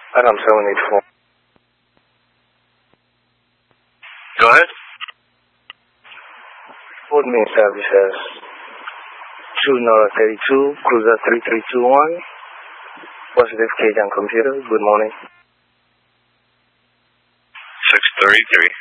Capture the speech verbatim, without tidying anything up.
Adam seven eight four. Go ahead. Report main services. two Nora thirty-two, Cruiser three three two one. Positive Cajun computer. Good morning. six thirty-three.